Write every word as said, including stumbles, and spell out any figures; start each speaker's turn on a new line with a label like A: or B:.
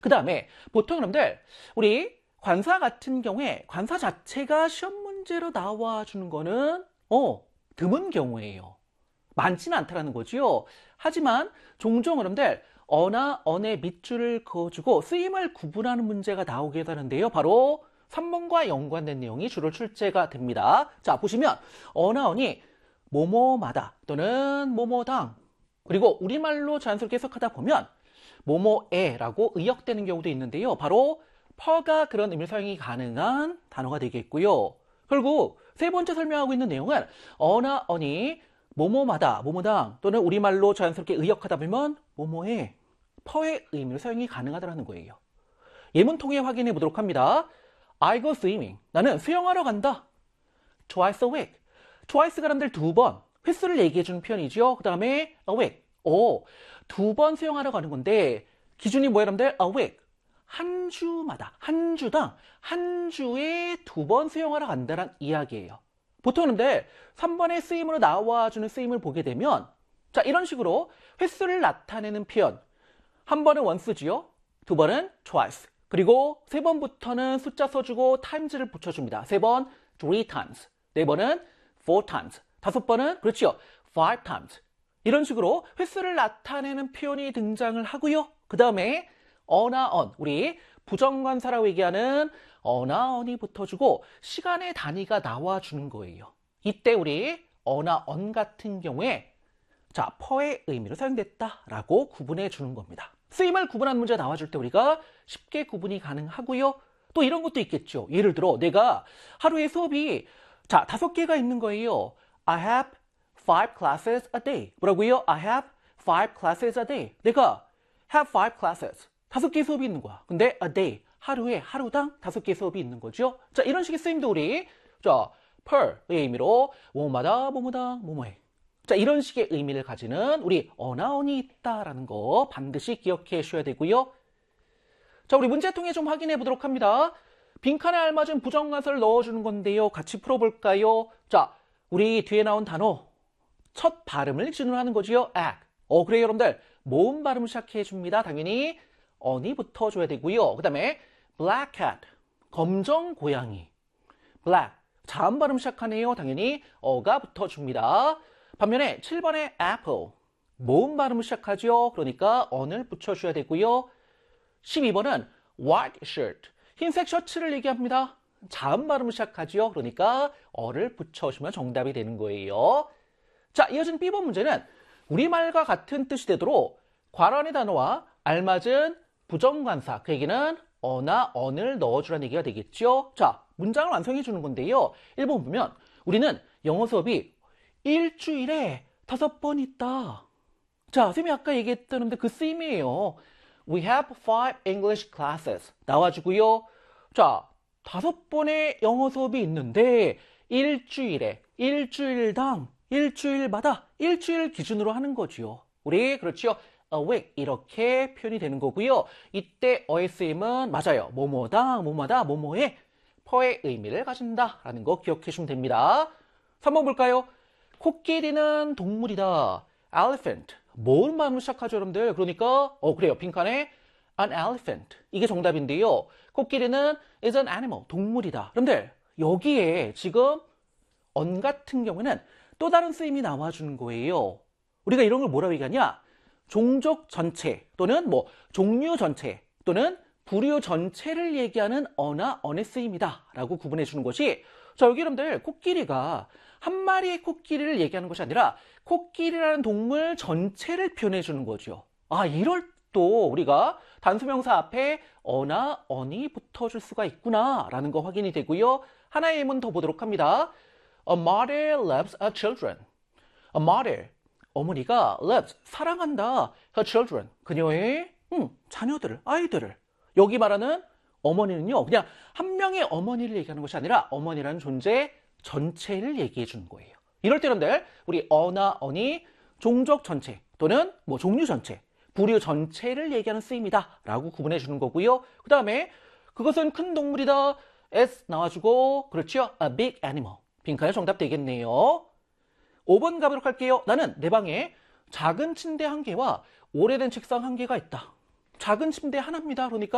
A: 그 다음에 보통 여러분들 우리 관사 같은 경우에 관사 자체가 시험 문제로 나와주는 거는 어 드문 경우예요. 많지는 않다라는 거지요. 하지만 종종 여러분들 어나 언의 밑줄을 그어주고 쓰임을 구분하는 문제가 나오게 되는데요. 바로 삼 번과 연관된 내용이 주로 출제가 됩니다. 자, 보시면 어나 언이 뭐뭐마다 또는 뭐뭐당 그리고 우리말로 자연스럽게 해석하다 보면 뭐뭐에라고 의역되는 경우도 있는데요. 바로 퍼가 그런 의미 사용이 가능한 단어가 되겠고요. 결국 세 번째 설명하고 있는 내용은 어나 언이 뭐뭐마다, 뭐뭐당 또는 우리말로 자연스럽게 의역하다 보면 뭐뭐에, 퍼의 의미로 사용이 가능하다는 거예요. 예문 통해 확인해 보도록 합니다. I go swimming. 나는 수영하러 간다. Twice a week. twice가 여러분들 두 번, 횟수를 얘기해 주는 표현이죠. 그 다음에 a week. 오, 두 번 수영하러 가는 건데 기준이 뭐예요, 여러분들? a week. 한 주마다, 한 주당, 한 주에 두 번 수영하러 간다는 이야기예요. 보통 여러분들 삼 번의 쓰임으로 나와주는 쓰임을 보게 되면 자 이런 식으로 횟수를 나타내는 표현 한 번은 once지요. 두 번은 twice. 그리고 세 번부터는 숫자 써주고 times를 붙여줍니다. 세 번 three times. 네 번은 four times. 다섯 번은 그렇지요. five times. 이런 식으로 횟수를 나타내는 표현이 등장을 하고요. 그 다음에 어나 언, 우리 부정관사라고 얘기하는 어나 언이 붙어주고 시간의 단위가 나와주는 거예요. 이때 우리 어나 언 같은 경우에 자 퍼의 의미로 사용됐다라고 구분해 주는 겁니다. 쓰임을 구분하는 문제가 나와줄 때 우리가 쉽게 구분이 가능하고요. 또 이런 것도 있겠죠. 예를 들어 내가 하루에 수업이 자 다섯 개가 있는 거예요. I have five classes a day. 뭐라고요? I have five classes a day. 내가 have five classes. 다섯 개 수업이 있는 거야. 근데 a day. 하루에 하루당 다섯 개 수업이 있는 거죠. 자 이런 식의 쓰임도 우리 자 per의 의미로 뭐뭐마다 뭐뭐다 뭐뭐해. 자 이런 식의 의미를 가지는 우리 어나 언이 있다라는 거 반드시 기억해 주셔야 되고요. 자 우리 문제 통해 좀 확인해 보도록 합니다. 빈칸에 알맞은 부정관사를 넣어주는 건데요. 같이 풀어볼까요? 자 우리 뒤에 나온 단어 첫 발음을 기준으로 하는 거지요. act. 어 그래요 여러분들 모음 발음을 시작해 줍니다. 당연히 언이 붙어줘야 되고요. 그 다음에 black cat, 검정 고양이. black, 자음 발음 시작하네요. 당연히 어가 붙어줍니다. 반면에 칠 번에 apple, 모음 발음을 시작하죠. 그러니까 언을 붙여줘야 되고요. 십이 번은 white shirt, 흰색 셔츠를 얘기합니다. 자음 발음을 시작하죠. 그러니까 어를 붙여주면 정답이 되는 거예요. 자, 이어진 비 번 문제는 우리말과 같은 뜻이 되도록 괄호안의 단어와 알맞은 부정관사, 그 얘기는 어나 언을 넣어주라는 얘기가 되겠죠. 자, 문장을 완성해 주는 건데요. 일 번 보면 우리는 영어 수업이 일주일에 다섯 번 있다. 자, 쌤이 아까 얘기했던 그 쓰임이에요. We have five English classes. 나와주고요. 자, 다섯 번의 영어 수업이 있는데 일주일에, 일주일당, 일주일마다, 일주일 기준으로 하는 거지요. 우리 그렇지요. a week 이렇게 표현이 되는 거고요. 이때 어의 쓰임은 맞아요. 뭐뭐다, 뭐뭐다, 뭐뭐에 퍼의 의미를 가진다라는 거 기억해 주시면 됩니다. 삼 번 볼까요? 코끼리는 동물이다. elephant. 모음 발음을 시작하죠, 여러분들. 그러니까 어 그래요. 빈칸에 an elephant. 이게 정답인데요. 코끼리는 is an animal. 동물이다. 여러분들 여기에 지금 언 같은 경우에는 또 다른 쓰임이 나와주는 거예요. 우리가 이런 걸 뭐라고 얘기하냐? 종족 전체 또는 뭐 종류 전체 또는 부류 전체를 얘기하는 어나 언의 쓰임이다 라고 구분해 주는 것이 자 여기 여러분들 코끼리가 한 마리의 코끼리를 얘기하는 것이 아니라 코끼리라는 동물 전체를 표현해 주는 거죠. 아 이럴 또 우리가 단수명사 앞에 어나 언이 붙어줄 수가 있구나 라는 거 확인이 되고요. 하나의 예문 더 보도록 합니다. A mother loves her children. A mother 어머니가 loves, 사랑한다. her children, 그녀의 음, 자녀들을, 아이들을. 여기 말하는 어머니는요. 그냥 한 명의 어머니를 얘기하는 것이 아니라 어머니라는 존재 전체를 얘기해 주는 거예요. 이럴 때 여러분들 우리 어나 언이 종족 전체 또는 뭐 종류 전체, 부류 전체를 얘기하는 쓰임이다 라고 구분해 주는 거고요. 그 다음에 그것은 큰 동물이다. S 나와주고 그렇죠. A big animal. 빈칸에 정답 되겠네요. 오 번 가도록 할게요. 나는 내 방에 작은 침대 한 개와 오래된 책상 한 개가 있다. 작은 침대 하나입니다. 그러니까